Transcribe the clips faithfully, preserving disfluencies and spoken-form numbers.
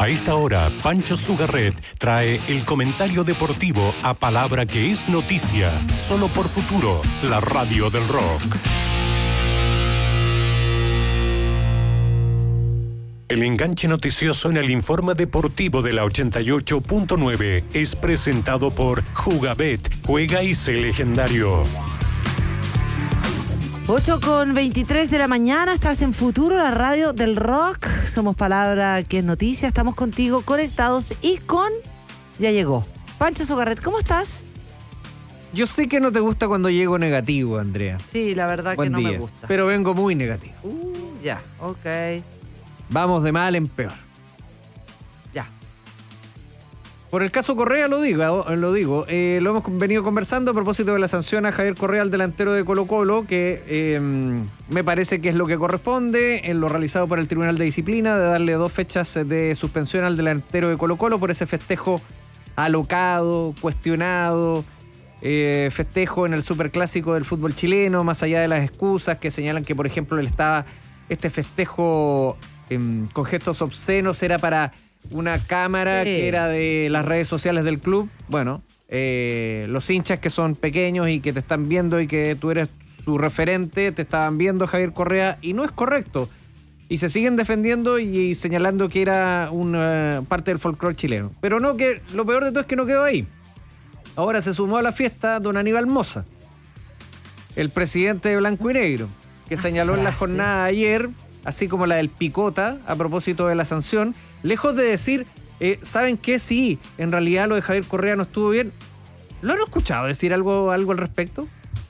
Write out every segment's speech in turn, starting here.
A esta hora, Pancho Sugarret trae el comentario deportivo a palabra que es noticia, solo por Futuro, la radio del rock. El enganche noticioso en el informe deportivo de la ochenta y ocho punto nueve es presentado por Jugabet, juega y sé legendario. ocho con veintitrés de la mañana, estás en Futuro, la radio del rock. Somos palabra que es noticia, estamos contigo conectados y con... Ya llegó. Pancho Sugarret, ¿cómo estás? Yo sé que no te gusta cuando llego negativo, Andrea. Sí, la verdad Buen que no día, me gusta. pero vengo muy negativo. Uh, ya, ok. Vamos de mal en peor. Ya. Por el caso Correa lo digo, lo digo. Eh, lo hemos venido conversando a propósito de la sanción a Javier Correa, el delantero de Colo-Colo, que eh, me parece que es lo que corresponde en lo realizado por el Tribunal de Disciplina, de darle dos fechas de suspensión al delantero de Colo-Colo por ese festejo alocado, cuestionado, eh, festejo en el superclásico del fútbol chileno, más allá de las excusas que señalan que, por ejemplo, él estaba, este festejo eh, con gestos obscenos era para una cámara sí, que era de las redes sociales del club. Bueno, eh, los hinchas que son pequeños y que te están viendo y que tú eres su referente, te estaban viendo, Javier Correa, y no es correcto. Y se siguen defendiendo y, y señalando que era una parte del folclore chileno. Pero no, que lo peor de todo es que no quedó ahí. Ahora se sumó a la fiesta don Aníbal Mosa, el presidente de Blanco y Negro, que señaló en la jornada de ayer, así como la del Picota, a propósito de la sanción, lejos de decir, eh, ¿saben qué? Sí, en realidad lo de Javier Correa no estuvo bien. ¿Lo han escuchado decir algo, algo al respecto?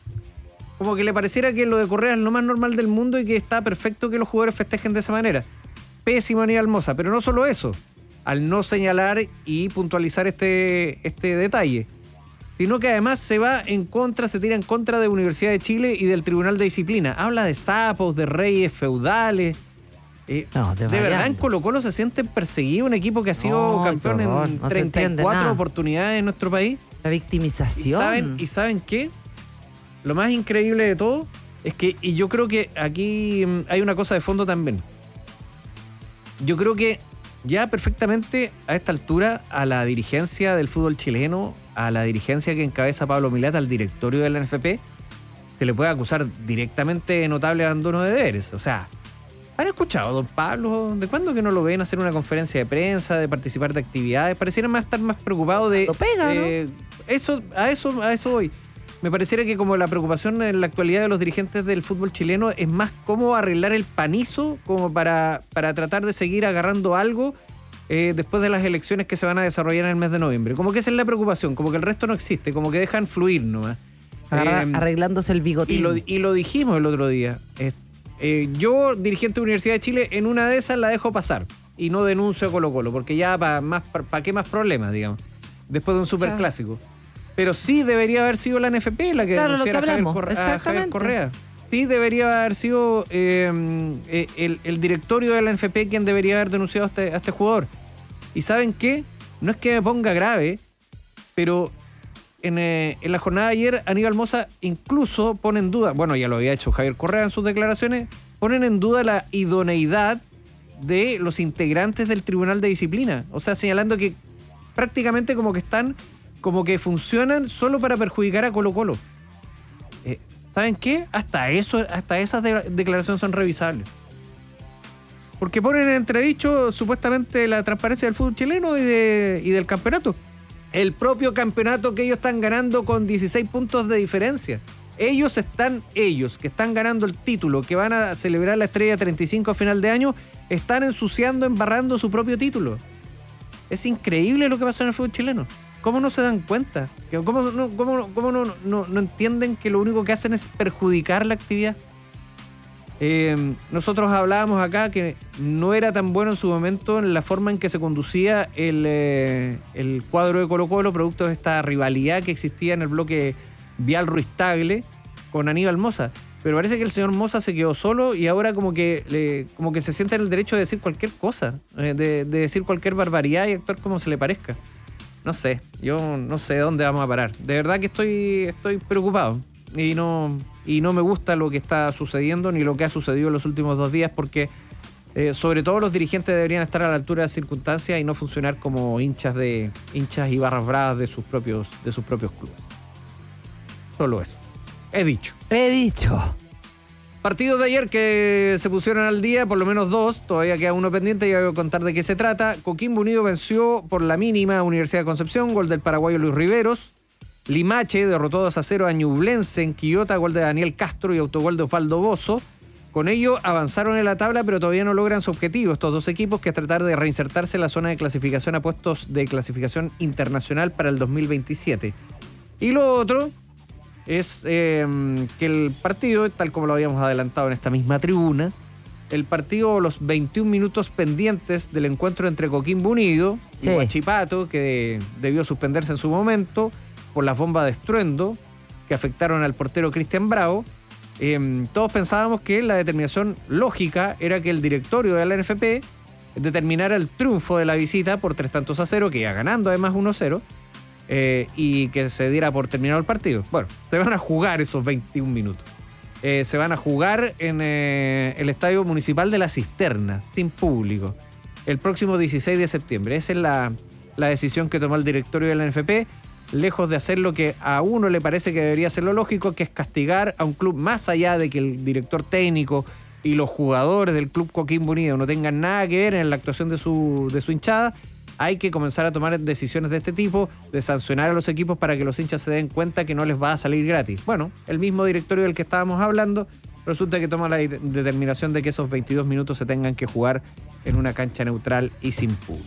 Como que le pareciera que lo de Correa es lo más normal del mundo y que está perfecto que los jugadores festejen de esa manera. Pésimo Aníbal Mosa, pero no solo eso, al no señalar y puntualizar este, este detalle, sino que además se va en contra, se tira en contra de Universidad de Chile y del Tribunal de Disciplina. Habla de sapos, de reyes feudales. Eh, no, de verdad en Colo-Colo se sienten perseguidos, un equipo que ha sido no, campeón en no treinta y cuatro oportunidades en nuestro país. La victimización. ¿Y saben, ¿Y saben qué? Lo más increíble de todo es que, y yo creo que aquí hay una cosa de fondo también. Yo creo que ya perfectamente a esta altura a la dirigencia del fútbol chileno, a la dirigencia que encabeza Pablo Milata, al directorio de la N F P, se le puede acusar directamente de notable abandono de deberes. O sea, ¿han escuchado a don Pablo? ¿De cuándo que no lo ven hacer una conferencia de prensa, de participar de actividades? Pareciera más estar más preocupado de... Lo pega, eh, ¿no? Eso, a eso, a eso voy. Me pareciera que como la preocupación en la actualidad de los dirigentes del fútbol chileno es más cómo arreglar el panizo como para, para tratar de seguir agarrando algo eh, después de las elecciones que se van a desarrollar en el mes de noviembre. Como que esa es la preocupación, como que el resto no existe, como que dejan fluir nomás. Agarra, eh, arreglándose el bigotín. Y lo, y lo dijimos el otro día. Eh, eh, yo, dirigente de Universidad de Chile, en una de esas la dejo pasar y no denuncio a Colo-Colo, porque ya para más para pa qué más problemas, digamos, después de un superclásico. Pero sí debería haber sido la N F P la que claro, denunciara que a, Javier Correa, a Javier Correa. Sí debería haber sido eh, el, el directorio de la N F P quien debería haber denunciado a este, a este jugador. ¿Y saben qué? No es que me ponga grave, pero en, eh, en la jornada de ayer Aníbal Mosa incluso pone en duda, bueno, ya lo había hecho Javier Correa en sus declaraciones, ponen en duda la idoneidad de los integrantes del Tribunal de Disciplina. O sea, señalando que prácticamente como que están... como que funcionan solo para perjudicar a Colo-Colo. Eh, ¿Saben qué? Hasta eso, hasta esas de- declaraciones son revisables. Porque ponen en entredicho supuestamente la transparencia del fútbol chileno y, de, y del campeonato. El propio campeonato que ellos están ganando con dieciséis puntos de diferencia. Ellos están, ellos que están ganando el título, que van a celebrar la estrella treinta y cinco a final de año, están ensuciando, embarrando su propio título. Es increíble lo que pasa en el fútbol chileno. ¿Cómo no se dan cuenta? ¿Cómo, no, cómo, cómo no, no, no entienden que lo único que hacen es perjudicar la actividad? Eh, nosotros hablábamos acá que no era tan bueno en su momento en la forma en que se conducía el, eh, el cuadro de Colo-Colo, producto de esta rivalidad que existía en el bloque Vial Ruiz Tagle con Aníbal Mosa. Pero parece que el señor Mosa se quedó solo y ahora como que, le, como que se siente en el derecho de decir cualquier cosa, eh, de, de decir cualquier barbaridad y actuar como se le parezca. No sé, yo no sé dónde vamos a parar. De verdad que estoy, estoy preocupado y no, y no me gusta lo que está sucediendo ni lo que ha sucedido en los últimos dos días porque Eh, sobre todo los dirigentes deberían estar a la altura de las circunstancias y no funcionar como hinchas de hinchas y barras bravas de sus propios, de sus propios clubes. Solo eso. He dicho. He dicho. Partidos de ayer que se pusieron al día, por lo menos dos, todavía queda uno pendiente, ya voy a contar de qué se trata. Coquimbo Unido venció por la mínima a Universidad de Concepción, gol del paraguayo Luis Riveros. Limache derrotó dos a cero a Ñublense en Quillota, gol de Daniel Castro y autogol de Osvaldo Bozo. Con ello avanzaron en la tabla, pero todavía no logran su objetivo estos dos equipos, que es tratar de reinsertarse en la zona de clasificación a puestos de clasificación internacional para el dos mil veintisiete. Y lo otro es eh, que el partido, tal como lo habíamos adelantado en esta misma tribuna, el partido, los veintiún minutos pendientes del encuentro entre Coquimbo Unido Sí. y Huachipato, que debió suspenderse en su momento por las bombas de estruendo que afectaron al portero Cristian Bravo. Eh, todos pensábamos que la determinación lógica era que el directorio de la N F P determinara el triunfo de la visita por tres tantos a cero, que iba ganando además uno cero, eh, y que se diera por terminado el partido. Bueno, se van a jugar esos veintiún minutos. Eh, se van a jugar en eh, el Estadio Municipal de La Cisterna, sin público, el próximo dieciséis de septiembre. Esa es la, la decisión que tomó el directorio de la N F P, lejos de hacer lo que a uno le parece que debería ser lo lógico, que es castigar a un club, más allá de que el director técnico y los jugadores del club Coquimbo Unido no tengan nada que ver en la actuación de su, de su hinchada. Hay que comenzar a tomar decisiones de este tipo, de sancionar a los equipos para que los hinchas se den cuenta que no les va a salir gratis. Bueno, el mismo directorio del que estábamos hablando resulta que toma la de- determinación de que esos veintidós minutos se tengan que jugar en una cancha neutral y sin público.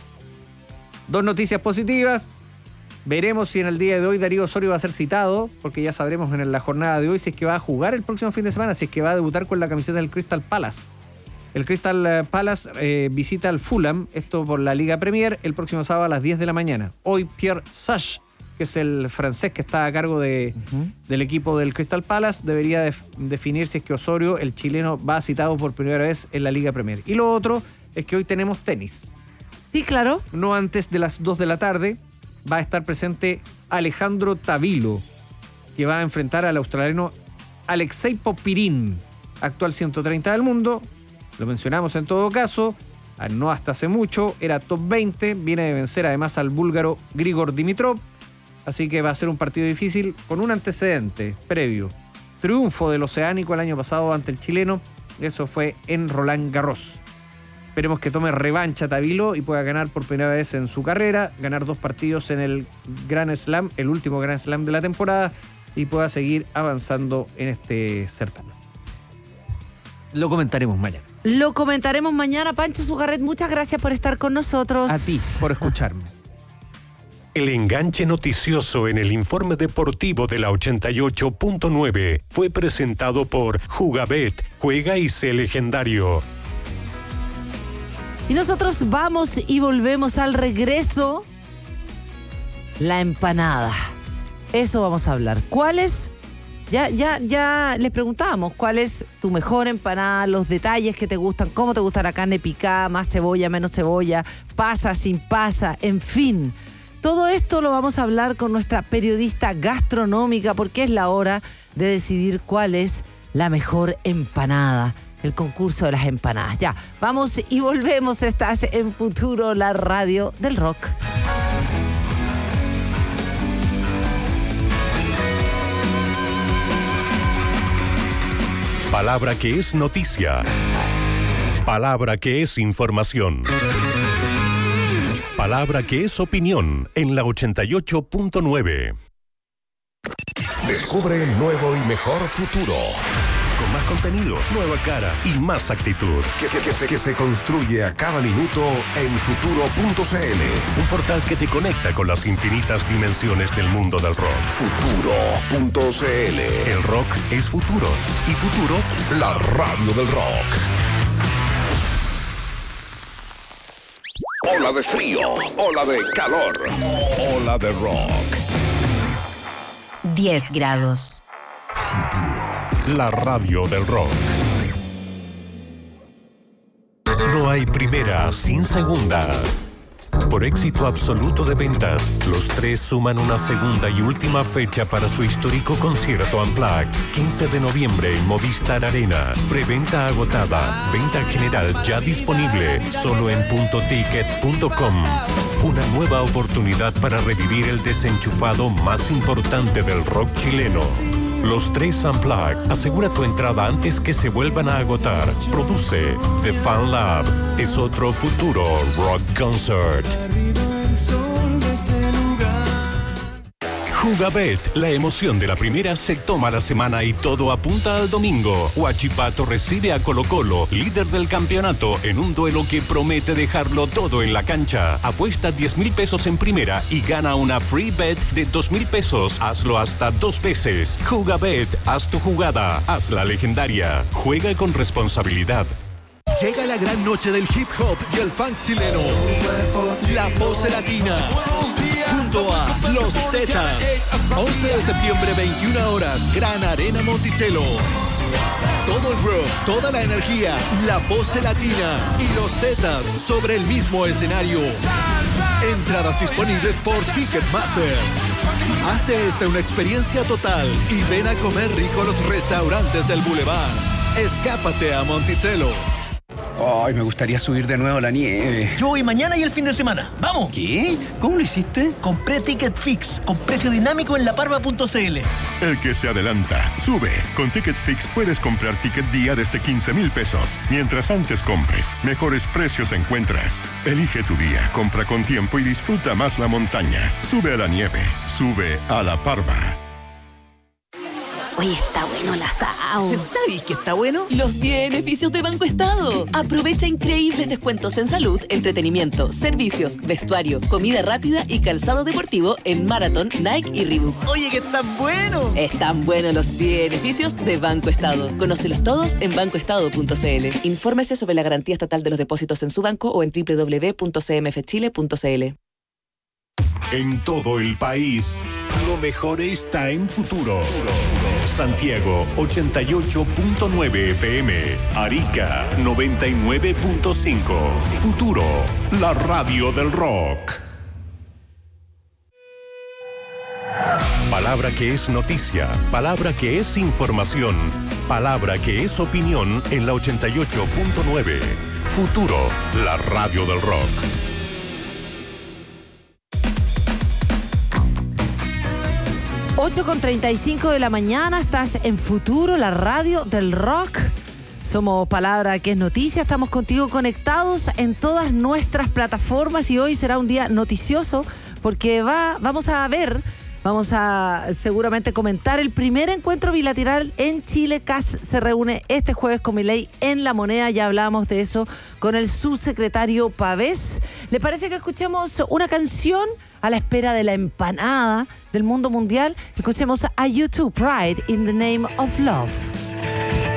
Dos noticias positivas. Veremos si en el día de hoy Darío Osorio va a ser citado, porque ya sabremos en la jornada de hoy si es que va a jugar el próximo fin de semana, si es que va a debutar con la camiseta del Crystal Palace. El Crystal Palace eh, visita al Fulham, esto por la Liga Premier, el próximo sábado a las diez de la mañana. Hoy Pierre Sage, que es el francés que está a cargo de, Uh-huh. del equipo del Crystal Palace, debería def- definir si es que Osorio, el chileno, va citado por primera vez en la Liga Premier. Y lo otro es que hoy tenemos tenis. Sí, claro. No antes de las dos de la tarde va a estar presente Alejandro Tavilo, que va a enfrentar al australiano Alexei Popirín, actual ciento treinta del mundo. Lo mencionamos en todo caso, no hasta hace mucho, era top veinte, viene de vencer además al búlgaro Grigor Dimitrov, así que va a ser un partido difícil con un antecedente previo. Triunfo del oceánico el año pasado ante el chileno, eso fue en Roland Garros. Esperemos que tome revancha Tavilo y pueda ganar por primera vez en su carrera, ganar dos partidos en el Grand Slam, el último Grand Slam de la temporada, y pueda seguir avanzando en este certamen. Lo comentaremos mañana. Lo comentaremos mañana. Pancho Sugarret, muchas gracias por estar con nosotros. A ti, por escucharme. El enganche noticioso en el informe deportivo de la ochenta y ocho punto nueve fue presentado por Jugabet, juega y sé legendario. Y nosotros vamos y volvemos al regreso. La empanada. Eso vamos a hablar. ¿Cuál es? Ya, ya, ya les preguntábamos cuál es tu mejor empanada, los detalles que te gustan, cómo te gusta la carne picada, más cebolla, menos cebolla, pasa, sin pasa, en fin. Todo esto lo vamos a hablar con nuestra periodista gastronómica, porque es la hora de decidir cuál es la mejor empanada. El concurso de las empanadas. Ya, vamos y volvemos. Estás en Futuro, la radio del rock. Palabra que es noticia. Palabra que es información. Palabra que es opinión en la ochenta y ocho punto nueve. Descubre el nuevo y mejor futuro. Con más contenido, nueva cara y más actitud. Que, que- que se, que se construye a cada minuto en futuro punto c l. Un portal que te conecta con las infinitas dimensiones del mundo del rock. futuro punto c l. El rock es futuro. Y futuro, La radio del rock. Ola de frío, ola de calor, ola de rock. diez grados. la radio del rock. No hay primera sin segunda. Por éxito absoluto de ventas, los tres suman una segunda y última fecha para su histórico concierto Unplugged. quince de noviembre en Movistar Arena. Preventa agotada. Venta general ya disponible. Solo en punto ticket punto com. Una nueva oportunidad para revivir el desenchufado más importante del rock chileno. Los tres Unplugged. Asegura tu entrada antes que se vuelvan a agotar. Produce The Fan Lab. Es otro futuro rock concert. Jugabet, la emoción de la primera se toma la semana y todo apunta al domingo. Huachipato recibe a Colo-Colo, líder del campeonato, en un duelo que promete dejarlo todo en la cancha. Apuesta diez mil pesos en primera y gana una free bet de dos mil pesos. Hazlo hasta dos veces. Jugabet, haz tu jugada, haz la legendaria. Juega con responsabilidad. Llega la gran noche del hip hop y el funk chileno. La Pose Latina. Junto a Los Tetas. once de septiembre, veintiuna horas. Gran Arena Monticello. Todo el rock, toda la energía. La Pose Latina y Los Tetas sobre el mismo escenario. Entradas disponibles por Ticketmaster. Hazte esta una experiencia total y ven a comer rico a los restaurantes del Boulevard. Escápate a Monticello. Ay, me gustaría subir de nuevo a la nieve. Yo voy mañana y el fin de semana. ¡Vamos! ¿Qué? ¿Cómo lo hiciste? Compré Ticket Fix con precio dinámico en laparva punto c l. El que se adelanta, sube. Con Ticket Fix puedes comprar ticket día desde quince mil pesos. Mientras antes compres, mejores precios encuentras. Elige tu día, compra con tiempo y disfruta más la montaña. Sube a la nieve, sube a la parva. Oye, está bueno el asado. ¿Sabes que está bueno? Los beneficios de Banco Estado. Aprovecha increíbles descuentos en salud, entretenimiento, servicios, vestuario, comida rápida y calzado deportivo en Marathon, Nike y Reebok. Oye, que están buenos. Están buenos los beneficios de Banco Estado. Conócelos todos en banco estado punto c l. Infórmese sobre la garantía estatal de los depósitos en su banco o en doble u doble u doble u punto c m f chile punto c l. En todo el país, lo mejor está en Futuro. Santiago, ochenta y ocho punto nueve F M. Arica, noventa y nueve punto cinco. Futuro, la radio del rock. Palabra que es noticia, palabra que es información, palabra que es opinión en la ochenta y ocho punto nueve. Futuro, la radio del rock. ocho con treinta y cinco de la mañana, estás en Futuro, la radio del rock. Somos Palabra que es Noticia, estamos contigo conectados en todas nuestras plataformas y hoy será un día noticioso porque va, vamos a ver, vamos a seguramente comentar el primer encuentro bilateral en Chile. C A S se reúne este jueves con Milei en La Moneda, ya hablábamos de eso con el subsecretario Pavés. ¿Le parece que escuchemos una canción a la espera de la empanada del mundo mundial? Escuchemos a YouTube, Pride in the Name of Love.